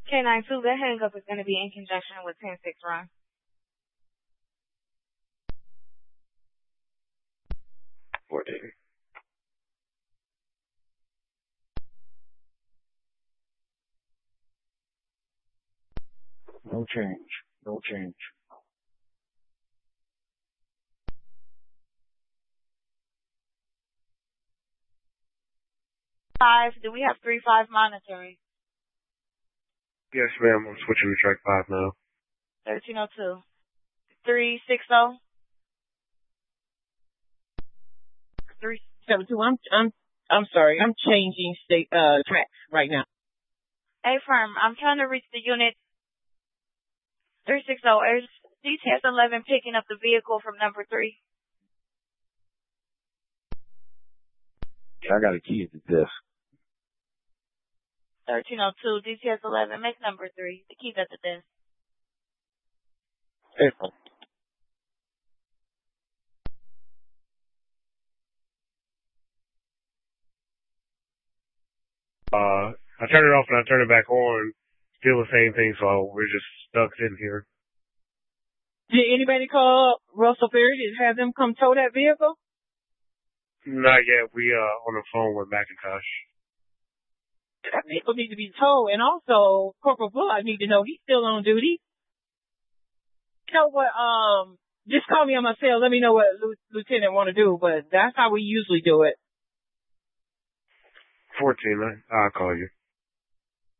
K92, that hang up is going to be in conjunction with 10-6 run. No change. No change. 5, do we have 3-5 monitoring? Yes, ma'am. I'm switching to track 5 now. 1302. 360. 372. I'm sorry. I'm changing tracks right now. A-firm, I'm trying to reach the unit 360. Is DTS 11 picking up the vehicle from number 3? I got a key at the desk. 1302, DTS 11, make number 3. The key's at the desk. April. I turned it off and I turned it back on. Still the same thing, so we're just stuck in here. Did anybody call Russell Ferry to have them come tow that vehicle? Not yet. We on the phone with McIntosh. That vehicle needs to be towed, and also Corporal Blood need to know he's still on duty. You know what? Just call me on my cell. Let me know what Lieutenant want to do, but that's how we usually do it. 14. I'll call you.